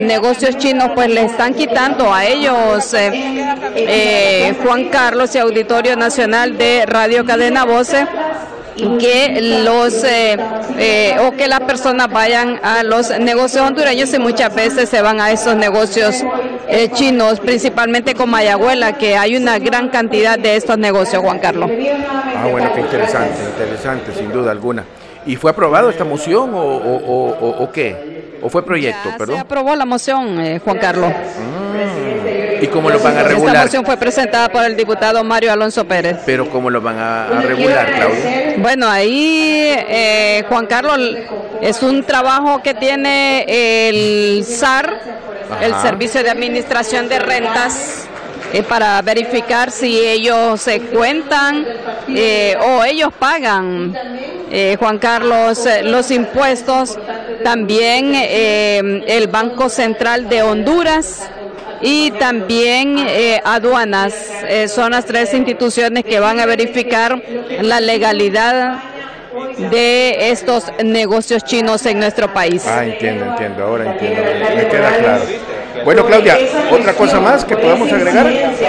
Negocios chinos pues le están quitando a ellos, Juan Carlos y Auditorio Nacional de Radio Cadena Voce, que o que las personas vayan a los negocios hondureños, y muchas veces se van a esos negocios chinos, principalmente con Mayagüela, que hay una gran cantidad de estos negocios, Juan Carlos. Bueno, qué interesante, sin duda alguna. ¿Y fue aprobado esta moción o qué? ¿O fue proyecto, perdón? Se aprobó la moción, Juan Carlos. ¿Y cómo lo van a regular? Esta moción fue presentada por el diputado Mario Alonso Pérez. ¿Pero cómo lo van a regular, Claudia? Bueno, ahí, Juan Carlos, es un trabajo que tiene el SAR, el Servicio de Administración de Rentas, para verificar si ellos se cuentan o ellos pagan, Juan Carlos, los impuestos. También el Banco Central de Honduras y también aduanas, son las tres instituciones que van a verificar la legalidad de estos negocios chinos en nuestro país. Entiendo, ahora entiendo, me queda claro. Bueno, Claudia, ¿otra cosa más que podamos agregar?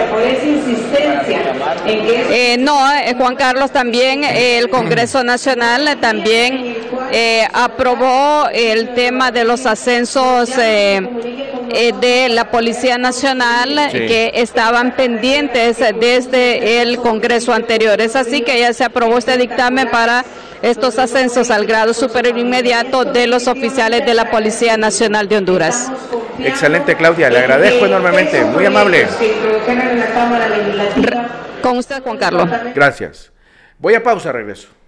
No, Juan Carlos, también el Congreso Nacional también aprobó el tema de los ascensos de la Policía Nacional, sí, que estaban pendientes desde el Congreso anterior. Es así que ya se aprobó este dictamen para estos ascensos al grado superior inmediato de los oficiales de la Policía Nacional de Honduras. Excelente, Claudia, le agradezco enormemente, muy amable. Con usted, Juan Carlos. Gracias. Voy a pausa, regreso.